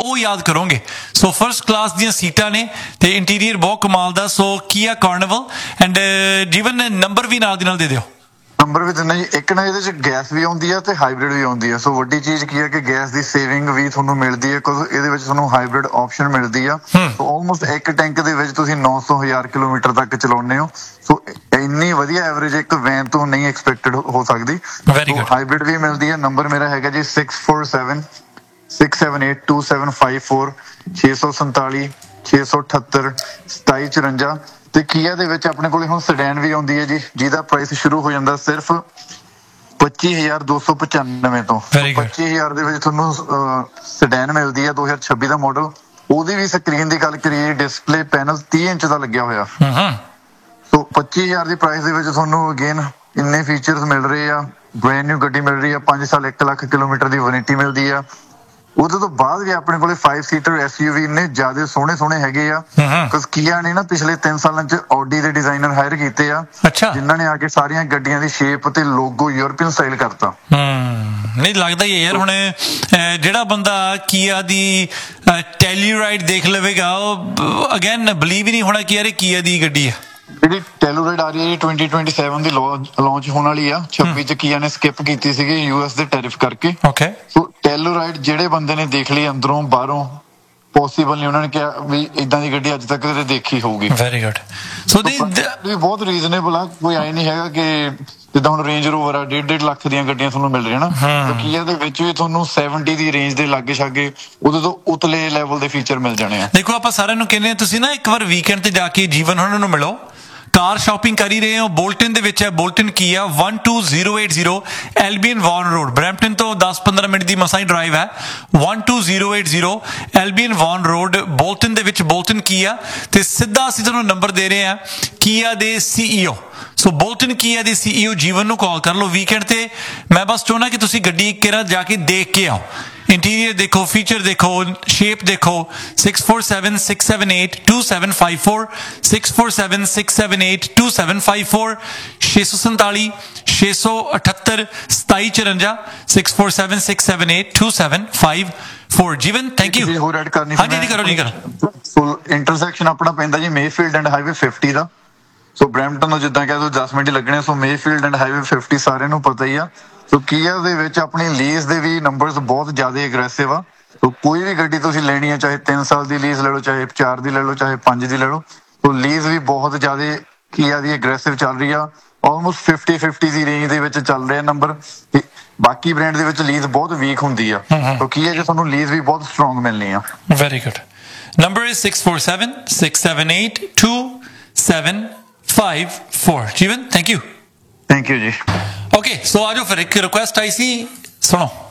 ਉਹ ਯਾਦ ਕਰੋਗੇ। ਸੋ ਫਰਸਟ ਕਲਾਸ ਦੀਆਂ ਸੀਟਾਂ ਨੇ ਤੇ ਇੰਟੀਰੀਅਰ ਬਹੁਤ ਕਮਾਲ ਦਾ। ਸੋ ਕੀਆ ਕਾਰਨੀਵਲ ਐਂਡ ਜੀਵਨ ਨੰਬਰ ਵੀ ਨਾਲ ਦੀ ਨਾਲ ਦੇ ਦਿਓ। ਨੰਬਰ ਵੀ ਦਿੰਦਾ ਜੀ। ਇੱਕ ਨਾ ਇਹਦੇ ਚ ਗੈਸ ਵੀ ਆਉਂਦੀ ਆ ਤੇ ਹਾਈਬ੍ਰਿਡ ਵੀ ਆਉਂਦੀ ਆ। ਸੋ ਵੱਡੀ ਚੀਜ਼ ਕੀ ਹੈ ਕਿ ਗੈਸ ਦੀ ਸੇਵਿੰਗ ਵੀ ਤੁਹਾਨੂੰ ਮਿਲਦੀ ਹੈ ਕਿਉਂਕਿ ਇਹਦੇ ਵਿੱਚ ਤੁਹਾਨੂੰ ਹਾਈਬ੍ਰਿਡ ਆਪਸ਼ਨ ਮਿਲਦੀ ਆ। ਸੋ ਆਲਮੋਸਟ ਇੱਕ ਟੈਂਕ ਦੇ ਵਿੱਚ ਤੁਸੀਂ 900,000 ਕਿਲੋਮੀਟਰ ਤੱਕ ਚਲਾਉਂਦੇ ਹੋ। ਸੋ ਇੰਨੀ ਵਧੀਆ ਐਵਰੇਜ ਇੱਕ ਵੈਨ ਤੋਂ ਨਹੀਂ ਐਕਸਪੈਕਟਡ ਹੋ ਸਕਦੀ। ਹਾਈਬ੍ਰਿਡ ਵੀ ਮਿਲਦੀ ਹੈ। ਨੰਬਰ ਮੇਰਾ ਹੈਗਾ ਜੀ 6476782754 647 678 2754। ਤੇ ਕੀਆ ਦੇ ਵਿੱਚ ਆਪਣੇ ਕੋਲ ਹੁਣ ਸੈਡਾਨ ਵੀ ਆਉਂਦੀ ਹੈ ਜੀ, ਜਿਹਦਾ ਪ੍ਰਾਈਸ ਸ਼ੁਰੂ ਹੋ ਜਾਂਦਾ ਸਿਰਫ 25,295 ਤੋਂ। 25,000 ਦੇ ਵਿੱਚ ਤੁਹਾਨੂੰ ਸੈਡਾਨ ਮਿਲਦੀ ਹੈ 2026 ਦਾ ਮਾਡਲ। ਉਹਦੀ ਵੀ ਸਕਰੀਨ ਦੀ ਗੱਲ ਕਰੀਏ, ਡਿਸਪਲੇ ਪੈਨਲ 30 ਇੰਚ ਦਾ ਲੱਗਿਆ ਹੋਇਆ। ਸੋ 25,000 ਦੀ ਪ੍ਰਾਈਸ ਦੇ ਵਿੱਚ ਤੁਹਾਨੂੰ ਅਗੇਨ ਇੰਨੇ ਫੀਚਰਸ ਮਿਲ ਰਹੇ ਆ। ਬ੍ਰੈਂਡ ਨਿਊ ਗੱਡੀ ਮਿਲ ਰਹੀ ਆ, 5 ਸਾਲ 1 ਲੱਖ ਕਿਲੋਮੀਟਰ ਦੀ ਵਾਰੰਟੀ ਮਿਲਦੀ ਆ। ਉਹਦੇ ਤੋਂ ਬਾਅਦ ਵੀ ਆਪਣੇ ਕੋਲੇ 5 ਸੀਟਰ SUV ਇੰਨੇ ਜ਼ਿਆਦਾ ਸੋਹਣੇ ਹੈਗੇ ਆ। ਕਿਉਂਕਿ ਕੀਆ ਨੇ ਨਾ ਪਿਛਲੇ 3 ਸਾਲਾਂ ਚ ਆਡੀ ਦੇ ਡਿਜ਼ਾਈਨਰ ਹਾਇਰ ਕੀਤੇ ਆ, ਜਿਨ੍ਹਾਂ ਨੇ ਆ ਕੇ ਸਾਰੀਆਂ ਗੱਡੀਆਂ ਦੀ ਸ਼ੇਪ ਤੇ ਲੋਗੋ ਯੂਰਪੀਅਨ ਸਟਾਈਲ ਕਰਤਾ। ਨਹੀਂ ਲੱਗਦਾ ਹੀ ਯਾਰ, ਹੁਣ ਜਿਹੜਾ ਬੰਦਾ ਕੀਆ ਦੀ ਟੈਲੂਰਾਈਡ ਦੇਖ ਲਵੇਗਾ ਉਹ ਅਗੇਨ ਬਲੀਵ ਹੀ ਨਹੀਂ ਹੋਣਾ ਕਿ ਯਾਰ ਇਹ ਕੀਆ ਦੀ ਗੱਡੀ ਹੈ। ਜਿਹੜੀ ਟੈਲੂਰਾਈਡ ਆ ਰਹੀ ਹੈ 2027 ਦੀ ਲਾਂਚ ਹੋਣ ਵਾਲੀ ਆ। 26 ਚ ਕੀਆ ਨੇ ਸਕਿਪ ਕੀਤੀ ਸੀਗੀ US ਦੇ ਟੈਰਿਫ ਕਰਕੇ। ਸੋ ਟੈਲੂਰਾਈਡ ਜਿਹੜੇ ਬੰਦੇ ਨੇ ਦੇਖ ਲਈ ਅੰਦਰੋਂ ਬਾਹਰੋਂ, ਪੋਸੀਬਲ ਨਹੀਂ ਉਹਨਾਂ ਨੇ ਕਿਹਾ ਵੀ ਇਦਾਂ ਦੀ ਗੱਡੀ ਅੱਜ ਤੱਕ ਕਦੇ ਦੇਖੀ ਹੋਊਗੀ। Very good. ਸੋ ਦੀ ਬਹੁਤ ਰੀਜ਼ਨੇਬਲ ਆ, ਕੋਈ ਆਏ ਨਹੀਂ ਹੈਗਾ ਕਿ ਜਿੱਦਾਂ ਹੁਣ ਰੇਂਜ ਰੋਵਰ ਆ 1.5 ਲੱਖ ਦੀਆਂ ਗੱਡੀਆਂ ਤੁਹਾਨੂੰ ਮਿਲ ਰਹੀਆਂ ਨਾ। ਕੀਆ ਦੇ ਵਿੱਚ ਵੀ ਤੁਹਾਨੂੰ 70 ਦੀ ਰੇਂਜ ਦੇ ਲਾਗੇ ਛਾਗੇ ਉਹਦੇ ਤੋਂ ਉਤਲੇ ਲੈਵਲ ਦੇ ਫੀਚਰ ਮਿਲ ਜਾਣੇ ਆ। ਦੇਖੋ ਆਪਾਂ ਸਾਰਿਆਂ ਨੂੰ ਕਹਿੰਦੇ ਆ ਤੁਸੀਂ ਨਾ ਇੱਕ ਵਾਰ ਵੀਕਐਂਡ ਤੇ ਜਾ ਕੇ ਜੀਵਨ ਉਹਨਾਂ ਨੂੰ ਮਿਲੋ। ਕਾਰ ਸ਼ਾਪਿੰਗ ਕਰ ਹੀ ਰਹੇ ਹੋ, ਬੋਲਟਨ ਦੇ ਵਿੱਚ ਹੈ ਬੋਲਟਨ ਕੀਆ 12080 ਐਲਬੀਅਨ ਵਾਰਨ ਰੋਡ, ਬਰੈਂਪਟਨ ਤੋਂ 10-15 ਮਿੰਟ ਦੀ ਮਸਾਂ ਹੀ ਡਰਾਈਵ ਹੈ। 12080 ਐਲਬੀਅਨ ਵਾਰਨ ਰੋਡ ਬੋਲਟਨ ਦੇ ਵਿੱਚ ਬੋਲਟਨ ਕੀਆ। ਤੇ ਸਿੱਧਾ ਅਸੀਂ ਤੁਹਾਨੂੰ ਨੰਬਰ ਦੇ ਰਹੇ ਹਾਂ ਕੀਆ ਦੇ CEO। ਸੋ ਬੋਲਟਨ ਕੀਆ ਦੇ CEO ਜੀਵਨ ਨੂੰ ਕਾਲ ਕਰ ਲਓ ਵੀਕਐਂਡ ਤੇ। ਮੈਂ ਬਸ ਚਾਹੁੰਦਾ ਕਿ ਤੁਸੀਂ ਗੱਡੀ ਇੱਕ ਵਾਰ ਜਾ ਕੇ ਦੇਖ ਕੇ ਆਓ, ਇੰਟੀਰੀਅਰ ਦੇਖੋ, ਫੀਚਰ ਦੇਖੋ, ਸ਼ੇਪ ਦੇਖੋ। 6476782754 6476782754 647 678 2754 6476782754। ਜੀਵਨ ਥੈਂਕ ਯੂ। ਹੋਰ ਐਡ ਕਰਨੀ? ਹਾਂਜੀ ਜੀ ਕਰੋ ਜੀ ਕਰੋ। ਸੋ ਇੰਟਰਸੈਕਸ਼ਨ ਆਪਣਾ ਪੈਂਦਾ ਜੀ Mayfield and highway 50 the. So Brampton ਤੋਂ ਜਿੱਦਾਂ ਕਹਿ ਦੋ 10 ਮਿੰਟ ਲੱਗਣੇ। ਸੋ ਮੇਫੀਲਡ ਐਂਡ ਹਾਈਵੇ 50 ਸਾਰਿਆਂ ਨੂੰ ਪਤਾ ਹੀ ਆ। ਸੋ ਕੀਆ ਦੇ ਵਿੱਚ ਆਪਣੀ ਲੀਜ਼ ਦੇ ਵੀ ਨੰਬਰਸ ਬਹੁਤ ਜ਼ਿਆਦਾ ਅਗਰੈਸਿਵ ਆ। ਸੋ ਕੋਈ ਵੀ ਗੱਡੀ ਤੁਸੀਂ ਲੈਣੀ ਹੈ, ਚਾਹੇ 3 ਸਾਲ ਦੀ ਲੀਜ਼ ਲੈ ਲਓ, ਚਾਹੇ 4 ਦੀ ਲੈ ਲਓ, ਚਾਹੇ 5 ਦੀ ਲੈ ਲਓ। ਸੋ ਲੀਜ਼ ਵੀ ਬਹੁਤ ਜ਼ਿਆਦਾ ਕੀਆ ਦੀ ਅਗਰੈਸਿਵ ਚੱਲ ਰਹੀ ਆ। ਆਲਮੋਸਟ 50-50 ਦੀ ਰੇਂਜ ਦੇ ਵਿੱਚ ਚੱਲ ਰਿਹਾ ਨੰਬਰ। ਤੇ ਬਾਕੀ ਬ੍ਰਾਂਡ ਦੇ ਵਿੱਚ ਲੀਜ਼ ਬਹੁਤ ਵੀਕ ਹੁੰਦੀ ਆ। ਸੋ ਕੀਆ 'ਚ ਤੁਹਾਨੂੰ ਲੀਜ਼ ਵੀ ਬਹੁਤ ਸਟਰੋਂਗ ਮਿਲਣੀ ਆ। Very good. Number is 6476782754। Jeevan thank you. Thank you ਜੀ। ਓਕੇ ਸੋ ਆਜੋ ਫਿਰ ਇੱਕ ਰਿਕੁਐਸਟ ਆਈ ਸੀ, ਸੁਣੋ।